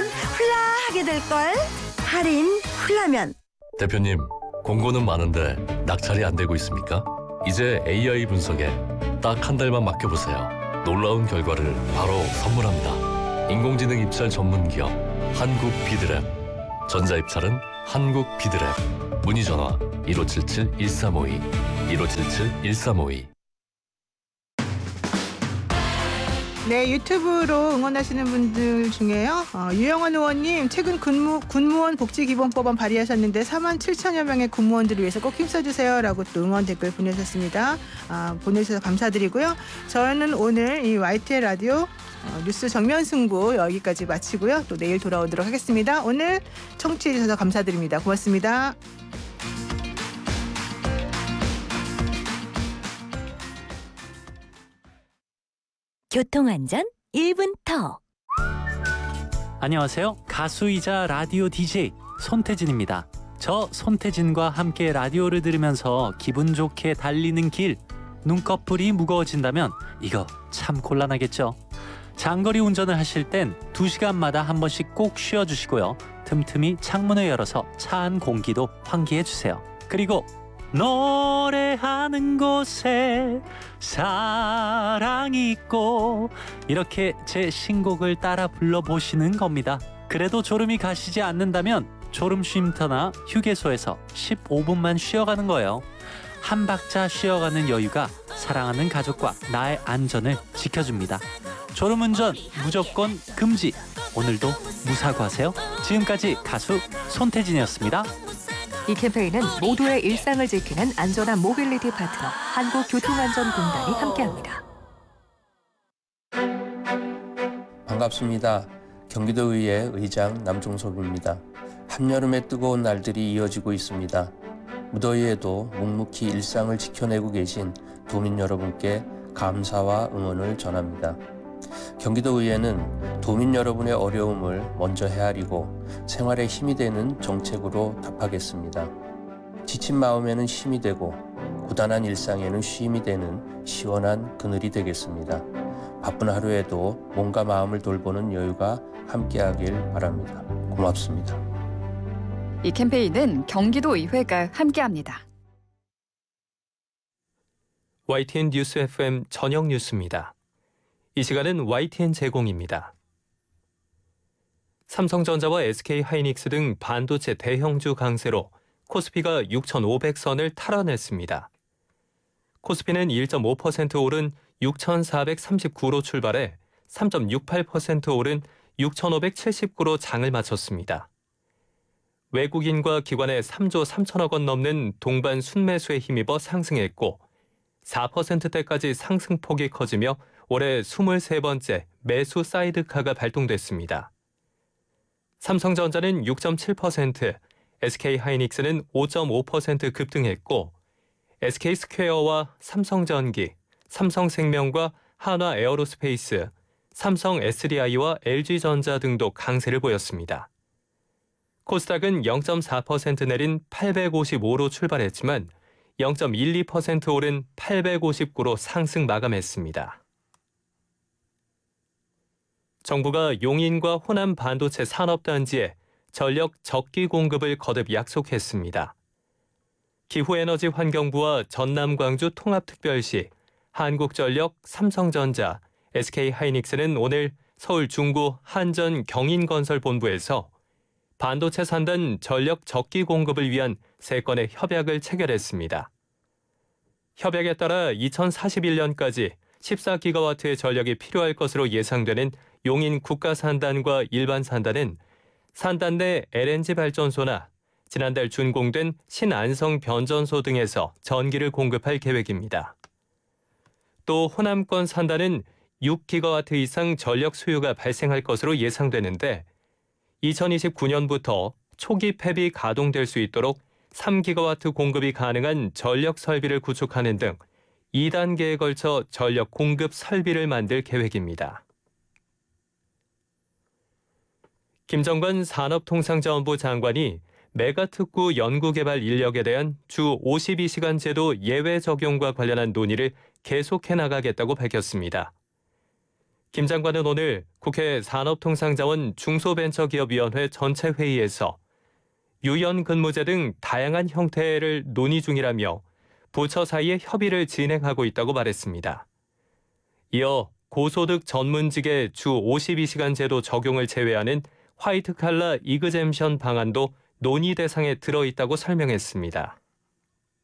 훌라하게 될걸. 할인 훌라면. 대표님, 공고는 많은데 낙찰이 안 되고 있습니까? 이제 AI 분석에 딱 한 달만 맡겨보세요. 놀라운 결과를 바로 선물합니다. 인공지능 입찰 전문 기업 한국 비드랩. 전자입찰은 한국 비드랩. 문의 전화 1577-1352 1577-1352. 네, 유튜브로 응원하시는 분들 중에요. 유영원 의원님, 최근 군무원 복지기본법안 발의하셨는데 47,000여 명의 군무원들을 위해서 꼭 힘써주세요라고 또 응원 댓글 보내셨습니다. 보내주셔서 감사드리고요. 저는 오늘 이 YTN 라디오 뉴스 정면 승부 여기까지 마치고요. 또 내일 돌아오도록 하겠습니다. 오늘 청취해 주셔서 감사드립니다. 고맙습니다. 교통안전 1분 더. 안녕하세요. 가수이자 라디오 DJ 손태진입니다. 저 손태진과 함께 라디오를 들으면서 기분 좋게 달리는 길, 눈꺼풀이 무거워진다면 이거 참 곤란하겠죠. 장거리 운전을 하실 땐 2시간마다 한 번씩 꼭 쉬어주시고요. 틈틈이 창문을 열어서 차안 공기도 환기해주세요. 그리고 노래하는 곳에 사랑이 있고, 이렇게 제 신곡을 따라 불러보시는 겁니다. 그래도 졸음이 가시지 않는다면 졸음 쉼터나 휴게소에서 15분만 쉬어가는 거예요. 한 박자 쉬어가는 여유가 사랑하는 가족과 나의 안전을 지켜줍니다. 졸음운전 무조건 금지. 오늘도 무사고하세요. 지금까지 가수 손태진이었습니다. 이 캠페인은 모두의 일상을 지키는 안전한 모빌리티 파트너 한국교통안전공단이 함께합니다. 반갑습니다. 경기도의회 의장 남종섭입니다. 한여름의 뜨거운 날들이 이어지고 있습니다. 무더위에도 묵묵히 일상을 지켜내고 계신 도민 여러분께 감사와 응원을 전합니다. 경기도의회는 도민 여러분의 어려움을 먼저 헤아리고 생활에 힘이 되는 정책으로 답하겠습니다. 지친 마음에는 힘이 되고 고단한 일상에는 쉼이 되는 시원한 그늘이 되겠습니다. 바쁜 하루에도 몸과 마음을 돌보는 여유가 함께하길 바랍니다. 고맙습니다. 이 캠페인은 경기도의회가 함께합니다. YTN 뉴스 FM 저녁 뉴스입니다. 이 시간은 YTN 제공입니다. 삼성전자와 SK하이닉스 등 반도체 대형주 강세로 코스피가 6,500선을 탈환했습니다. 코스피는 1.5% 오른 6,439로 출발해 3.68% 오른 6,579로 장을 마쳤습니다. 외국인과 기관의 3조 3천억 원 넘는 동반 순매수에 힘입어 상승했고 4%대까지 상승폭이 커지며 올해 23번째 매수 사이드카가 발동됐습니다. 삼성전자는 6.7%, SK하이닉스는 5.5% 급등했고 SK스퀘어와 삼성전기, 삼성생명과 한화에어로스페이스, 삼성 SDI와 LG전자 등도 강세를 보였습니다. 코스닥은 0.4% 내린 855로 출발했지만 0.12% 오른 859로 상승 마감했습니다. 정부가 용인과 호남 반도체 산업단지에 전력 적기 공급을 거듭 약속했습니다. 기후에너지 환경부와 전남 광주 통합특별시, 한국전력, 삼성전자, SK하이닉스는 오늘 서울 중구 한전 경인건설본부에서 반도체 산단 전력 적기 공급을 위한 3건의 협약을 체결했습니다. 협약에 따라 2041년까지 14기가와트의 전력이 필요할 것으로 예상되는 용인 국가산단과 일반 산단은 산단 내 LNG 발전소나 지난달 준공된 신안성 변전소 등에서 전기를 공급할 계획입니다. 또 호남권 산단은 6기가와트 이상 전력 수요가 발생할 것으로 예상되는데 2029년부터 초기 팹이 가동될 수 있도록 3기가와트 공급이 가능한 전력 설비를 구축하는 등 2단계에 걸쳐 전력 공급 설비를 만들 계획입니다. 김정관 산업통상자원부 장관이 메가특구 연구개발 인력에 대한 주 52시간 제도 예외 적용과 관련한 논의를 계속해 나가겠다고 밝혔습니다. 김 장관은 오늘 국회 산업통상자원 중소벤처기업위원회 전체 회의에서 유연 근무제 등 다양한 형태를 논의 중이라며 부처 사이에 협의를 진행하고 있다고 말했습니다. 이어 고소득 전문직의 주 52시간 제도 적용을 제외하는 화이트칼라 이그젬션 방안도 논의 대상에 들어있다고 설명했습니다.